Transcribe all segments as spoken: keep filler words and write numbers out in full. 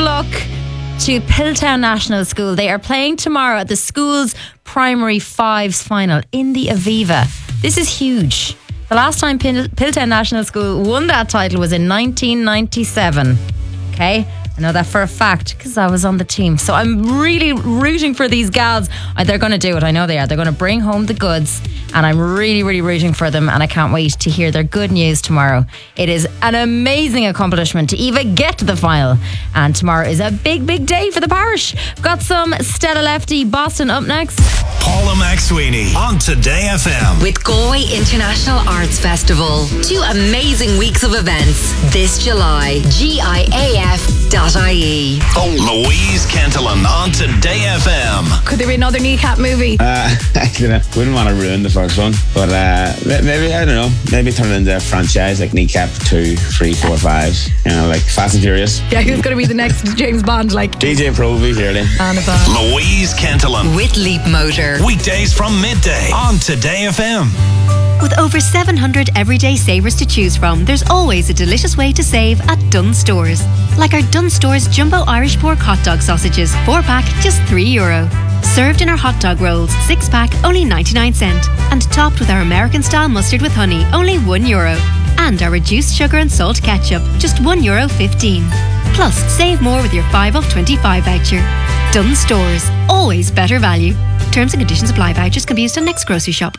luck to Piltown National School. They are playing tomorrow at the school's Primary Fives final in the Aviva. This is huge. The last time Pil- Piltown National School won that title was in nineteen ninety-seven. Okay? I know that for a fact because I was on the team. So I'm really rooting for these gals. They're going to do it. I know they are. They're going to bring home the goods. And I'm really, really rooting for them. And I can't wait to hear their good news tomorrow. It is an amazing accomplishment to even get to the final. And tomorrow is a big, big day for the parish. We've got some Stella Lefty Boston up next. Paula McSweeney on Today F M. With Galway International Arts Festival. Two amazing weeks of events this July. G I A F dot I E. Oh, Louise Kentelin on Today F M. Could there be another Kneecap movie? Uh, I don't know. Wouldn't want to ruin the first one, but uh, maybe, I don't know, maybe turn it into a franchise like Kneecap two, three, four, five. You know, like Fast and Furious. Yeah, who's going to be the next James Bond? Like D J Proby, surely. Louise Kentelin. With Leap Motor. Weekdays from midday on Today F M. With over seven hundred everyday savers to choose from, there's always a delicious way to save at Dunnes Stores. Like our Dunnes Stores Jumbo Irish Pork Hot Dog Sausages, four pack, just three euro. Served in our hot dog rolls, six pack, only ninety-nine cent. And topped with our American style mustard with honey, only one euro. And our reduced sugar and salt ketchup, just one euro fifteen. Plus, save more with your five off twenty-five voucher. Dunnes Stores, always better value. Terms and conditions apply. Vouchers can be used on next grocery shop.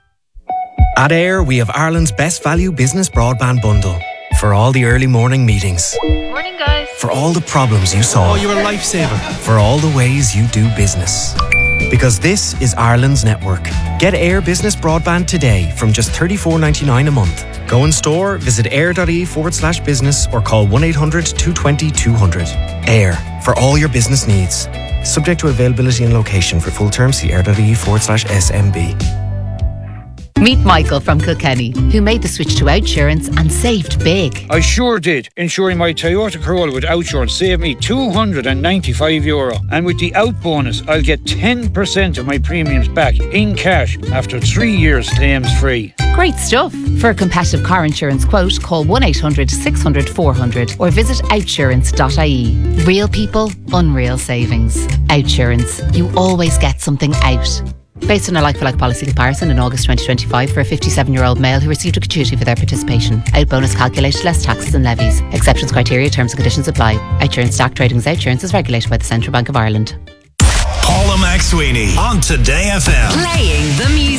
At Air, we have Ireland's best value business broadband bundle. For all the early morning meetings. Morning, guys. For all the problems you solve. Oh, you're a lifesaver. For all the ways you do business. Because this is Ireland's network. Get Air Business Broadband today from just thirty-four ninety-nine a month. Go in store, visit air.ie forward slash business or call one eight hundred two two zero two hundred. Air, for all your business needs. Subject to availability and location. For full terms, see air.ie forward slash SMB. Meet Michael from Kilkenny, who made the switch to Outsurance and saved big. I sure did. Insuring my Toyota Corolla with Outsurance saved me two hundred ninety-five euro. And with the Out bonus, I'll get ten percent of my premiums back in cash after three years claims free. Great stuff. For a competitive car insurance quote, call one eight hundred six hundred four hundred or visit outsurance dot I E. Real people, unreal savings. Outsurance. You always get something out. Based on a like-for-like policy comparison in August twenty twenty-five for a fifty-seven-year-old male who received a gratuity for their participation. Out bonus calculated less taxes and levies. Exceptions, criteria, terms and conditions apply. Outsurance Stack Trading as Outsurance is regulated by the Central Bank of Ireland. Paula McSweeney on Today F M. Playing the music.